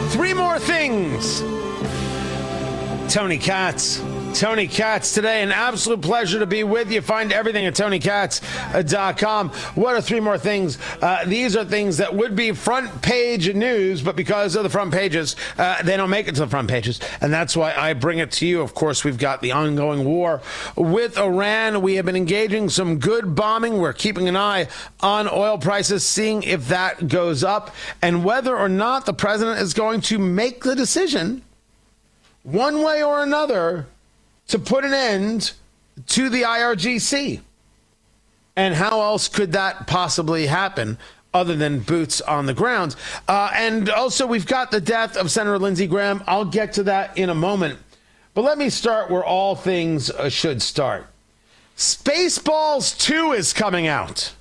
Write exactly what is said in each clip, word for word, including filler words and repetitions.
Three more things. Tony Katz. Tony Katz today. An absolute pleasure to be with you. Find everything at tony katz dot com. What are three more things? Uh, these are things that would be front page news, but because of the front pages, uh, they don't make it to the front pages. And that's why I bring it to you. Of course, we've got the ongoing war with Iran. We have been engaging some good bombing. We're keeping an eye on oil prices, seeing if that goes up and whether or not the president is going to make the decision one way or another to put an end to the I R G C. And how else could that possibly happen other than boots on the ground? Uh, and also, we've got the death of Senator Lindsey Graham. I'll get to that in a moment. But let me start where all things uh, should start. Spaceballs two is coming out.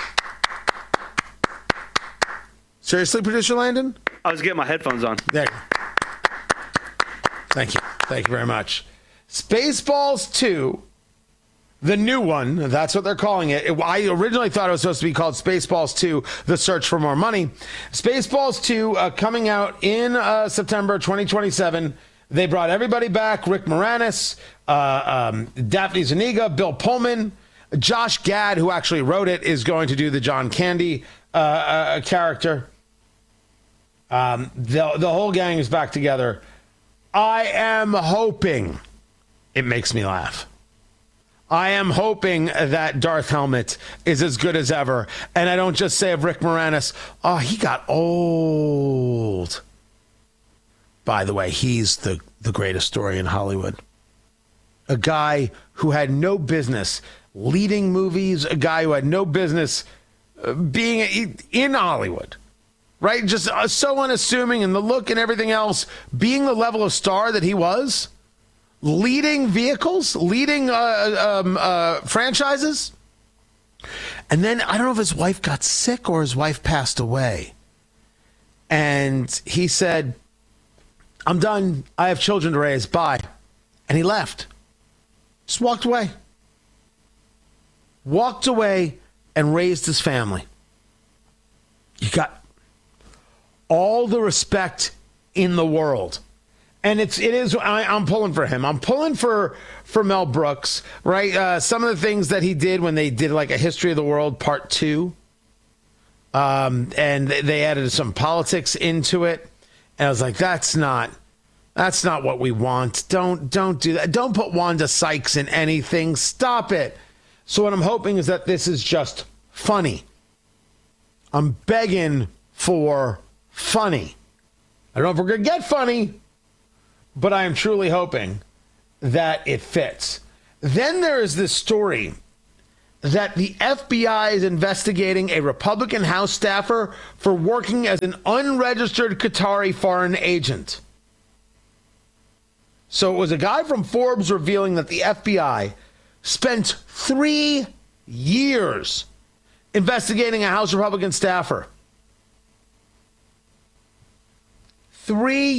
Seriously, Producer Landon? I was getting my headphones on. There. Thank you. Thank you very much. Spaceballs two, the new one, that's what they're calling it. it. I originally thought it was supposed to be called Spaceballs two, The Search for More Money. Spaceballs two uh, coming out in uh, September twenty twenty-seven. They brought everybody back. Rick Moranis, uh, um, Daphne Zuniga, Bill Pullman, Josh Gad, who actually wrote it, is going to do the John Candy uh, uh, character. Um, the, the whole gang is back together. I am hoping it makes me laugh. I am hoping that Darth Helmet is as good as ever. And I don't just say of Rick Moranis, oh, he got old. By the way, he's the, the greatest story in Hollywood. A guy who had no business leading movies, a guy who had no business being in Hollywood. Right? Just so unassuming, and the look and everything else, being the level of star that he was, leading vehicles, leading uh, um, uh, franchises. And then I don't know if his wife got sick or his wife passed away. And he said, I'm done. I have children to raise. Bye. And he left. Just walked away. Walked away and raised his family. You got all the respect in the world. And it's, it is, I, I'm pulling for him. I'm pulling for, for Mel Brooks, right? Uh, some of the things that he did when they did like a History of the World part two. Um, and they added some politics into it. And I was like, that's not, that's not what we want. Don't, don't do that. Don't put Wanda Sykes in anything. Stop it. So what I'm hoping is that this is just funny. I'm begging for funny. I don't know if we're going to get funny, but I am truly hoping that it fits. Then there is this story that the F B I is investigating a Republican House staffer for working as an unregistered Qatari foreign agent. So it was a guy from Forbes revealing that the F B I spent three years investigating a House Republican staffer. Three